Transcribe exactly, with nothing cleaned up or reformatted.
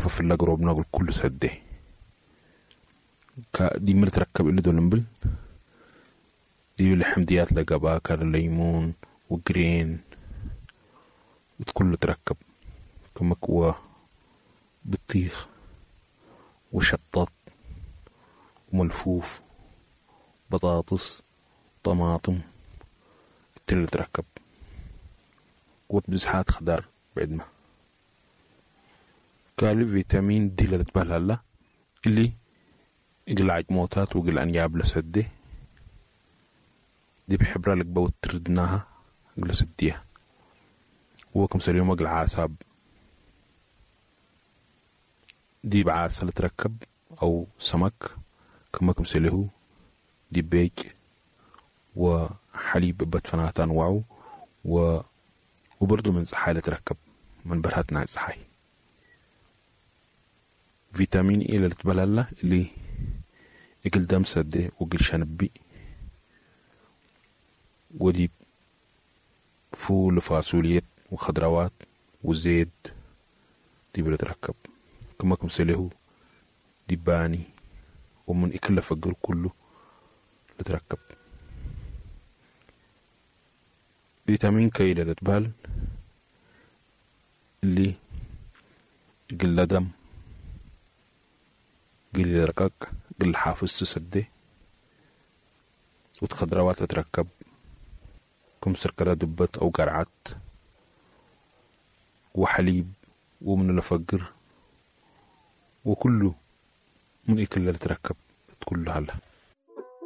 كفف اللي قروب نقول كل سده دي مرة تركب اللي دول نبل دي الحمضيات لقبا كالليمون وجرين وكله تركب كمكوى بطيخ وشطط وملفوف بطاطس طماطم تل تركب وتبزحات خضار بعد ما قال فيتامين دي اللي تبهل هلا اللي يقلع موتات وقل أنياب لسده دي بحبرة لك بوت تردناها قل سديها وكم سليوم أقل عاساب دي بعاسة لتركب أو سمك كما كم سليه دي بيك وحليب بتفنات أنواعه و وبرضو من صحاي لتركب من برهات ناعي صحاي فيتامين إيه اللي تبلله اللي يقل دم سده وقل شنبي ودي فول وفاصوليات وخضروات وزيت دي بلا تركب كما كم سليه دي باني ومن إكل فقر كله لتركب فيتامين كي اللي تبال اللي قل دم قل رقاق قل حافظ تسده وتخضروات لتركب كم سركرة دبت أو قرعات وحليب ومن الفقر وكله من إكل اللي تركب كله هلا